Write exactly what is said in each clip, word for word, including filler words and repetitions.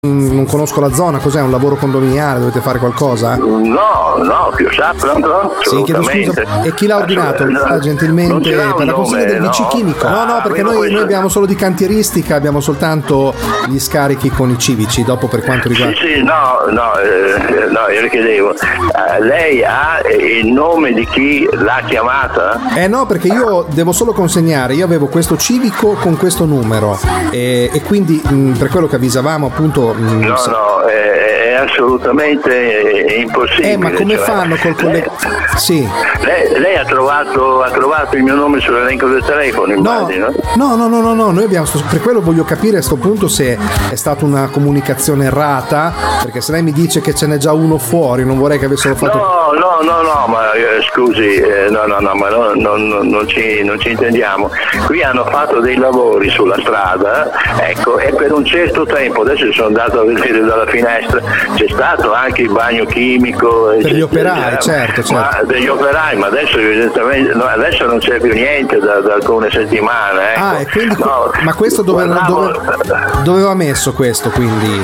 non conosco la zona, cos'è? Un lavoro condominiale? Dovete fare qualcosa? No, no, più sappio, no, sì, chiedo scusa. E chi l'ha ordinato? No, gentilmente per la consegna del V C no. chimico? No, no, perché noi, noi abbiamo solo di cantieristica, abbiamo soltanto gli scarichi con i civici. Dopo per quanto riguarda. Sì, sì, no, no, eh, no, io le chiedevo, eh, lei ha il nome di chi l'ha chiamata? Eh no, perché io devo solo consegnare, io avevo questo civico con questo numero e, e quindi mh, per quello che avvisavamo appunto. Mh, no, no, è, è assolutamente impossibile. Eh, ma come cioè, fanno col collegamento? Sì. Lei, lei ha trovato ha trovato il mio nome sull'elenco del telefono, immagino? No, no, no, no, no, noi abbiamo, per quello voglio capire a questo punto se è stata una comunicazione errata, perché se lei mi dice che ce n'è già uno fuori, non vorrei che avessero fatto. No, no, no, no, ma eh, scusi, eh, no, no, no, ma no, no, no, non, ci, non ci intendiamo. Qui hanno fatto dei lavori sulla strada, ecco, e per un certo tempo, adesso sono andato a vedere dalla finestra, c'è stato anche il bagno chimico. Per gli operai, certo, certo. Ma degli operai, ma adesso evidentemente, no, adesso non c'è più niente da, da alcune settimane. Ecco. Ah, e quindi, no, ma questo dove, dove, dove va messo questo, quindi?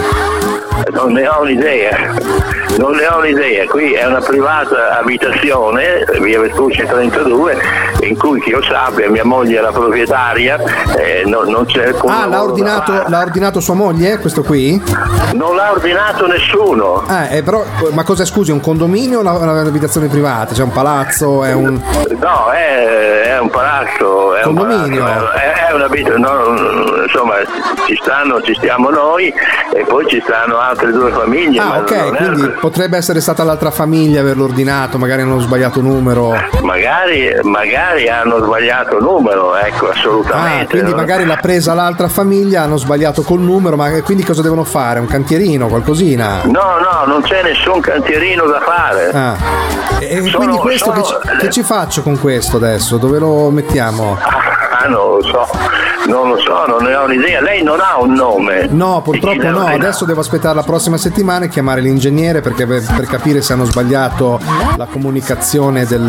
Non ne ho un'idea, non ne ho un'idea, qui è una privata abitazione, via Vespucci trentadue, in cui che io sappia mia moglie è la proprietaria, eh, non, non c'è alcun Ah, l'ha ordinato, l'ha ordinato sua moglie, questo qui? Non l'ha ordinato nessuno. Ah, eh, però, ma cosa scusi, un condominio o una, un'abitazione privata? C'è un palazzo, è un... No, è, è un palazzo, è condominio. un palazzo, è, è una no, insomma, ci stanno, ci stiamo noi e poi ci stanno altre due famiglie. Ah, ok, quindi è... potrebbe essere stata l'altra famiglia a averlo ordinato, magari hanno sbagliato numero. Magari, magari hanno sbagliato numero, ecco, assolutamente. Ah, quindi no? magari l'ha presa l'altra famiglia, hanno sbagliato col numero, ma quindi cosa devono fare? Un cantierino, qualcosina? No, no, non c'è nessun cantierino da fare. Ah. E sono, quindi questo sono... che, ci, che ci faccio con questo adesso? Dove lo mettiamo? Ah, non lo so, non lo so, non ne ho un'idea. Lei non ha un nome? No, purtroppo no, adesso devo aspettare la prossima settimana e chiamare l'ingegnere perché per, per capire se hanno sbagliato la comunicazione del...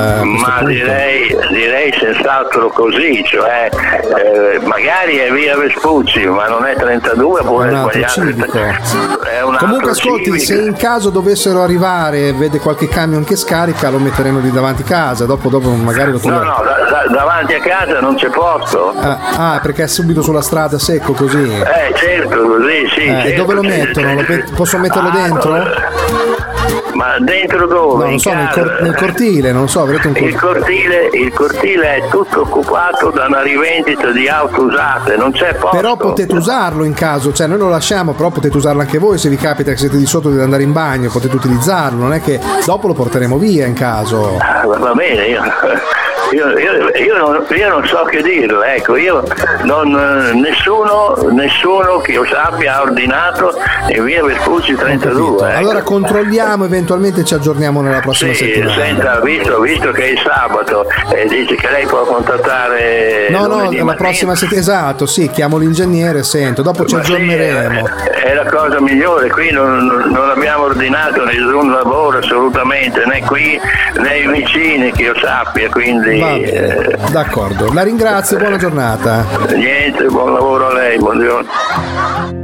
Ma direi, direi senz'altro così, cioè eh, magari è via Vespucci, ma non è trentadue, può è un altro civico. È un Comunque ascolti, civico. Se in caso dovessero arrivare e vede qualche camion che scarica, lo metteremo lì davanti a casa, dopo, dopo magari lo troviamo. No, no, da, da, davanti a casa non c'è posto. Ah, ah, perché è subito sulla strada, secco così. Eh, certo, così, sì. Eh, certo, e dove lo certo, mettono? Lo pe- posso metterlo ah, dentro? Ma dentro dove? No, non so, nel, cor- nel cortile, non so, avrete un cortile. Il cortile, il cortile è tutto occupato da una rivendita di auto usate, non c'è posto. Però potete usarlo in caso, cioè noi lo lasciamo, però potete usarlo anche voi se vi capita che siete di sotto di andare in bagno, potete utilizzarlo, non è che dopo lo porteremo via in caso. Ah, va bene, io... Io, io, io, non, io non so che dirlo, ecco, io non, nessuno, nessuno che io sappia ha ordinato in via Vespucci trentadue. Ecco. Allora controlliamo, eventualmente ci aggiorniamo nella prossima sì, settimana. Senta, visto, visto che è il sabato e eh, dice che lei può contattare no no la la prossima settimana, esatto, sì, chiamo l'ingegnere, sento, dopo ci Ma aggiorneremo. Sì, è, è la cosa migliore, qui non, non abbiamo ordinato nessun lavoro assolutamente, né qui né i vicini che io sappia, quindi va bene, d'accordo, la ringrazio, buona giornata. Niente, buon lavoro a lei, buongiorno.